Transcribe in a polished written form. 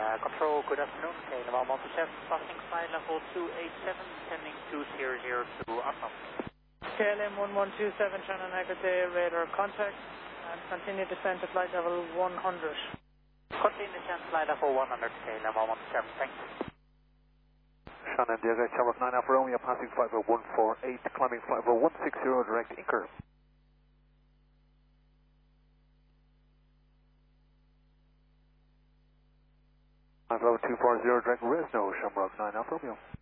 Control, good afternoon. KLM 127, passing flight level 287, sending 2002 Arnhem. KLM 1127, Shannon Haggerty, radar contact, and continue descent to flight level 100. Continue descent, flight level 100, KLM 117, thanks. Shannon, Diego, Charles 9 Alpha Romeo, passing flight level 148, climbing flight level 160, direct Inker. Flight level 240, direct Resno, Shamrock 9 Alpha Romeo.